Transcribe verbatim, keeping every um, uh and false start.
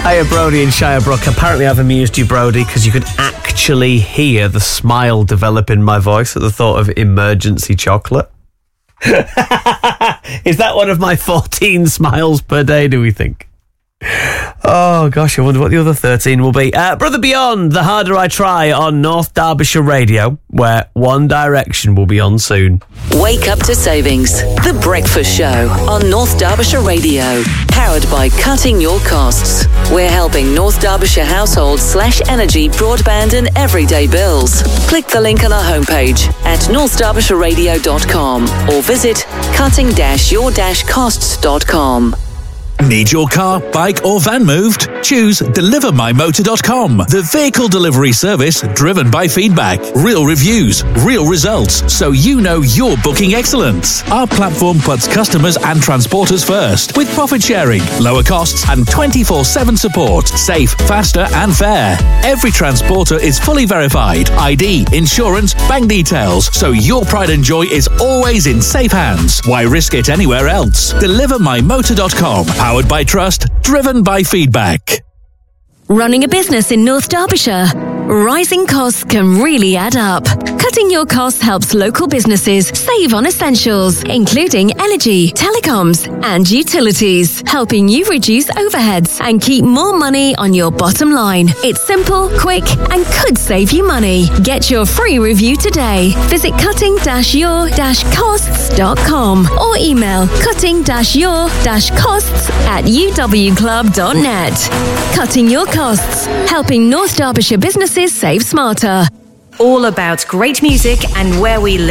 Hiya, Brody in Shirebrook. Apparently I've amused you, Brody, because you could actually hear the smile develop in my voice at the thought of emergency chocolate. Is that one of my fourteen smiles per day, do we think? Oh, gosh, I wonder what the other thirteen will be. Uh, Brother Beyond, The Harder I Try on North Derbyshire Radio, where One Direction will be on soon. Wake up to savings. The Breakfast Show on North Derbyshire Radio. Powered by Cutting Your Costs. We're helping North Derbyshire households slash energy, broadband and everyday bills. Click the link on our homepage at north derbyshire radio dot com or visit cutting your costs dot com. Need your car, bike or van moved? Choose deliver my motor dot com, the vehicle delivery service driven by feedback. Real reviews, real results, so you know you're booking excellence. Our platform puts customers and transporters first, with profit sharing, lower costs and twenty-four seven support. Safe, faster and fair. Every transporter is fully verified. I D, insurance, bank details, so your pride and joy is always in safe hands. Why risk it anywhere else? deliver my motor dot com. Powered by trust, driven by feedback. Running a business in North Derbyshire? Rising costs can really add up. Cutting your costs helps local businesses save on essentials, including energy, telecoms, and utilities, helping you reduce overheads and keep more money on your bottom line. It's simple, quick, and could save you money. Get your free review today. Visit cutting your costs dot com or email cutting your costs at u w club dot net. Cutting Your Costs, helping North Derbyshire businesses save smarter. All about great music and where we live.